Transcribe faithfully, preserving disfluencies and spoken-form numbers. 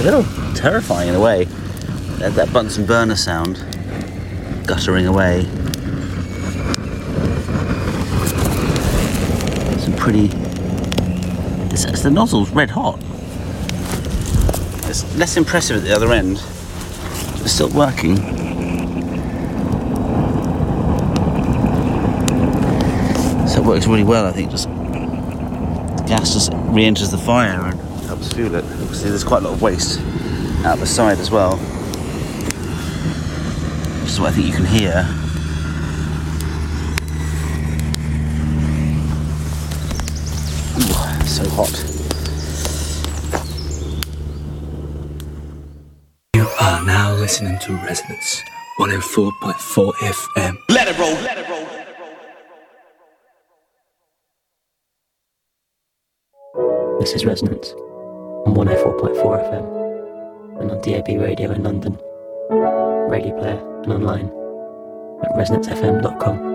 a little terrifying in a way. That, that Bunsen burner sound guttering away. Some pretty... It's, it's, the nozzle's red hot. It's less impressive at the other end. It's still working. So it works really well, I think. Just the gas just re-enters the fire and helps fuel it. Obviously there's quite a lot of waste out the side as well, which is what I think you can hear. Ooh, so hot. You are now listening to Resonance one oh four point four F M. Let it roll, let it roll. This is Resonance on one oh four point four F M and on D A B radio in London, Radio Player and online at resonance f m dot com.